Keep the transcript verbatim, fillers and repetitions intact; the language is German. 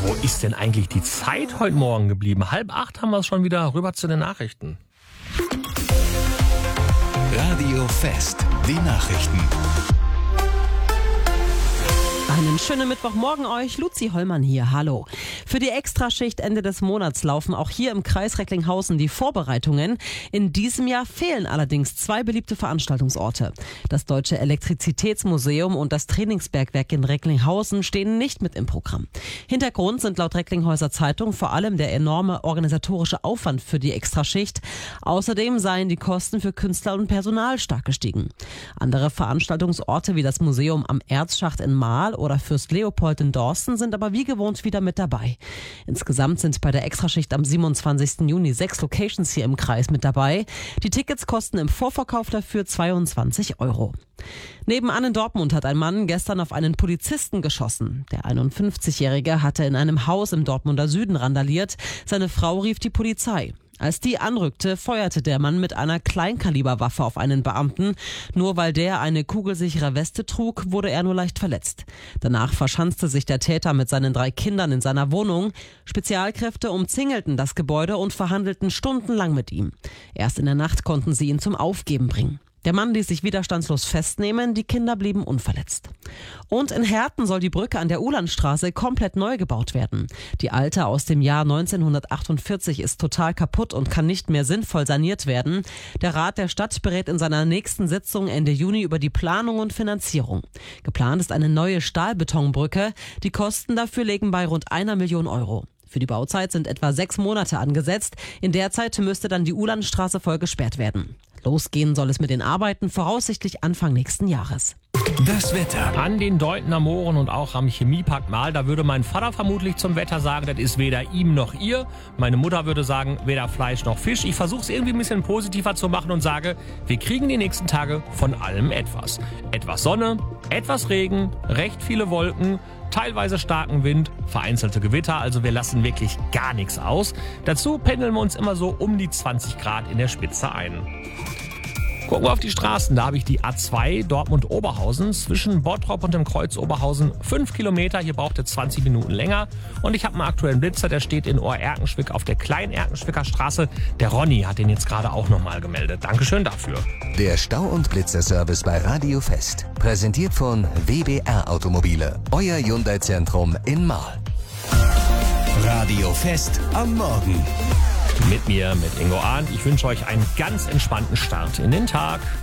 Wo ist denn eigentlich die Zeit heute Morgen geblieben? Halb acht haben wir es schon wieder, rüber zu den Nachrichten. Radio Fest, die Nachrichten. Einen schönen Mittwochmorgen euch, Luzi Hollmann hier, hallo. Für die Extraschicht Ende des Monats laufen auch hier im Kreis Recklinghausen die Vorbereitungen. In diesem Jahr fehlen allerdings zwei beliebte Veranstaltungsorte. Das Deutsche Elektrizitätsmuseum und das Trainingsbergwerk in Recklinghausen stehen nicht mit im Programm. Hintergrund sind laut Recklinghäuser Zeitung vor allem der enorme organisatorische Aufwand für die Extraschicht. Außerdem seien die Kosten für Künstler und Personal stark gestiegen. Andere Veranstaltungsorte wie das Museum am Erzschacht in Marl oder Fürst Leopold in Dorsten sind aber wie gewohnt wieder mit dabei. Insgesamt sind bei der Extraschicht am siebenundzwanzigsten Juni sechs Locations hier im Kreis mit dabei. Die Tickets kosten im Vorverkauf dafür zweiundzwanzig Euro. Nebenan in Dortmund hat ein Mann gestern auf einen Polizisten geschossen. Der einundfünfzigjährige hatte in einem Haus im Dortmunder Süden randaliert. Seine Frau rief die Polizei. Als die anrückte, feuerte der Mann mit einer Kleinkaliberwaffe auf einen Beamten. Nur weil der eine kugelsichere Weste trug, wurde er nur leicht verletzt. Danach verschanzte sich der Täter mit seinen drei Kindern in seiner Wohnung. Spezialkräfte umzingelten das Gebäude und verhandelten stundenlang mit ihm. Erst in der Nacht konnten sie ihn zum Aufgeben bringen. Der Mann ließ sich widerstandslos festnehmen, die Kinder blieben unverletzt. Und in Herten soll die Brücke an der Uhlandstraße komplett neu gebaut werden. Die alte aus dem Jahr neunzehnhundertachtundvierzig ist total kaputt und kann nicht mehr sinnvoll saniert werden. Der Rat der Stadt berät in seiner nächsten Sitzung Ende Juni über die Planung und Finanzierung. Geplant ist eine neue Stahlbetonbrücke. Die Kosten dafür liegen bei rund einer Million Euro. Für die Bauzeit sind etwa sechs Monate angesetzt. In der Zeit müsste dann die Uhlandstraße voll gesperrt werden. Losgehen soll es mit den Arbeiten voraussichtlich Anfang nächsten Jahres. Das Wetter. An den Deutener Mooren und auch am Chemiepark Marl, da würde mein Vater vermutlich zum Wetter sagen, das ist weder ihm noch ihr. Meine Mutter würde sagen, weder Fleisch noch Fisch. Ich versuche es irgendwie ein bisschen positiver zu machen und sage, wir kriegen die nächsten Tage von allem etwas. Etwas Sonne, etwas Regen, recht viele Wolken, teilweise starken Wind, vereinzelte Gewitter, also wir lassen wirklich gar nichts aus. Dazu pendeln wir uns immer so um die zwanzig Grad in der Spitze ein. Gucken wir auf die Straßen, da habe ich die A zwei Dortmund-Oberhausen zwischen Bottrop und dem Kreuz Oberhausen fünf Kilometer, hier braucht ihr zwanzig Minuten länger. Und ich habe einen aktuellen Blitzer, der steht in Ohr-Erkenschwick auf der Klein-Erkenschwicker Straße. Der Ronny hat den jetzt gerade auch nochmal gemeldet. Dankeschön dafür. Der Stau- und Blitzerservice bei Radio Fest. Präsentiert von W B R Automobile. Euer Hyundai-Zentrum in Marl. Radio Fest am Morgen. Mit mir, mit Ingo Arndt. Ich wünsche euch einen ganz entspannten Start in den Tag.